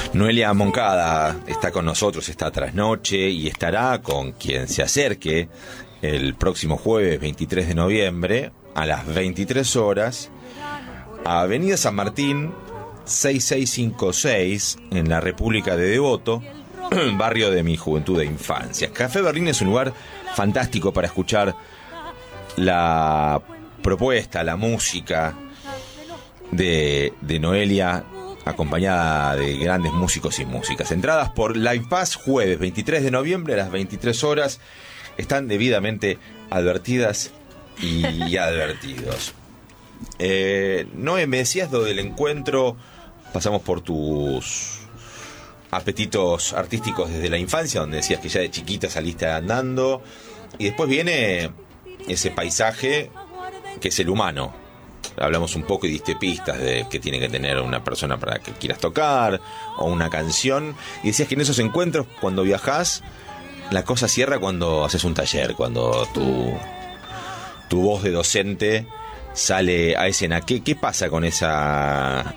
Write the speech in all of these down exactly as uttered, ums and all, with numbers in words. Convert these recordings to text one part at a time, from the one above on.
Noelia Moncada está con nosotros esta trasnoche y estará con quien se acerque el próximo jueves veintitrés de noviembre a las veintitrés horas a Avenida San Martín seis seis cinco seis en la República de Devoto, barrio de mi juventud e infancia. Café Berlín es un lugar fantástico para escuchar la propuesta, la música de, de Noelia, acompañada de grandes músicos y músicas. Entradas por Live Pass, jueves veintitrés de noviembre a las veintitrés horas. Están debidamente advertidas y advertidos. Eh, Noé, me decías lo del encuentro. Pasamos por tus apetitos artísticos desde la infancia, donde decías que ya de chiquita saliste andando. Y después viene ese paisaje que es el humano. Hablamos un poco y diste pistas de que tiene que tener una persona para que quieras tocar, o una canción. Y decías que en esos encuentros, cuando viajás, la cosa cierra cuando haces un taller, cuando tu, tu voz de docente sale a escena. ¿Qué, qué pasa con esa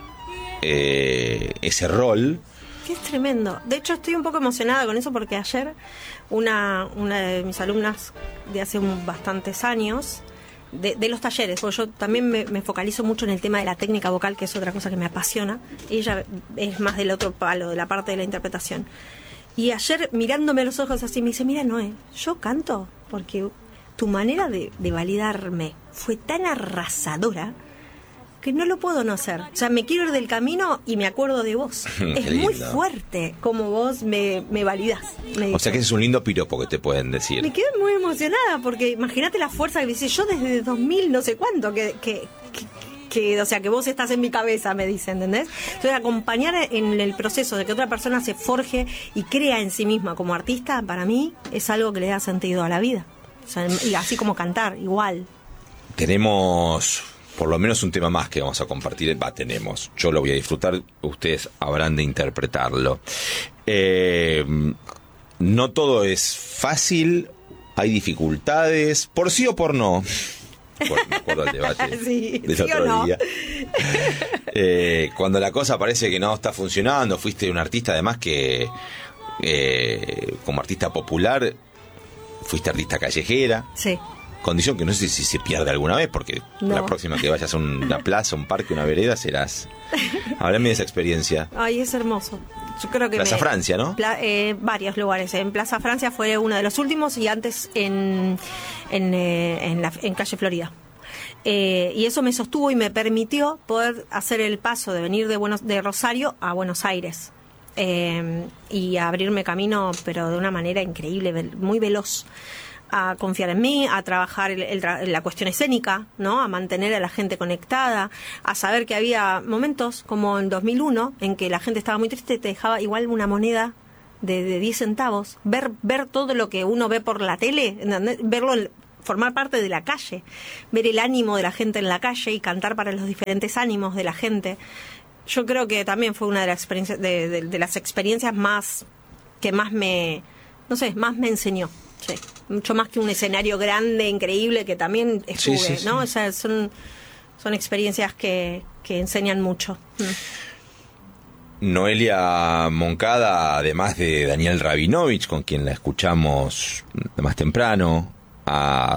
eh, ese rol? Que es tremendo. De hecho, estoy un poco emocionada con eso porque ayer una, una de mis alumnas de hace un, bastantes años, de, de los talleres, porque yo también me, me focalizo mucho en el tema de la técnica vocal, que es otra cosa que me apasiona. Ella es más del otro palo, de la parte de la interpretación. Y ayer, mirándome a los ojos así, me dice, mira, Noé, yo canto porque tu manera de, de validarme fue tan arrasadora que no lo puedo no hacer. O sea, me quiero ir del camino y me acuerdo de vos. Es muy fuerte como vos me, me validás. Me o sea que ese es un lindo piropo que te pueden decir. Me quedé muy emocionada porque imagínate la fuerza que dice yo desde dos mil no sé cuánto, que... que, que Que, o sea, que vos estás en mi cabeza, me dice, ¿entendés? Entonces, acompañar en el proceso de que otra persona se forje y crea en sí misma como artista, para mí, es algo que le da sentido a la vida. O sea, y así como cantar, igual. Tenemos por lo menos un tema más que vamos a compartir. Va, tenemos. Yo lo voy a disfrutar, ustedes habrán de interpretarlo. Eh, no todo es fácil, hay dificultades, por sí o por no. Bueno, me acuerdo del debate sí, del ¿sí otro no? día. Eh, cuando la cosa parece que no está funcionando, fuiste un artista además que, eh, como artista popular, fuiste artista callejera. Sí. Condición que no sé si se pierde alguna vez, porque no. La próxima que vayas a una plaza, un parque, una vereda, serás. Háblame de esa experiencia. Ay, es hermoso. Yo creo que Plaza me, Francia, ¿no? Pla, eh, varios lugares. En Plaza Francia fue uno de los últimos y antes en en, eh, en, la, en Calle Florida. Eh, y eso me sostuvo y me permitió poder hacer el paso de venir de Buenos de Rosario a Buenos Aires. Eh, y abrirme camino, pero de una manera increíble, muy veloz. A confiar en mí, a trabajar el, el, la cuestión escénica, ¿no? A mantener a la gente conectada, a saber que había momentos como en dos mil uno en que la gente estaba muy triste, te dejaba igual una moneda de, de diez centavos, ver ver todo lo que uno ve por la tele, ¿entendés? Verlo, formar parte de la calle, ver el ánimo de la gente en la calle y cantar para los diferentes ánimos de la gente. Yo creo que también fue una de las experiencias de, de, de las experiencias más que más me, no sé, más me enseñó. Sí, mucho más que un escenario grande, increíble, que también estuve, sí, sí, sí. ¿no? O sea, son, son experiencias que, que enseñan mucho. Mm. Noelia Moncada, además de Daniel Rabinovich, con quien la escuchamos más temprano, a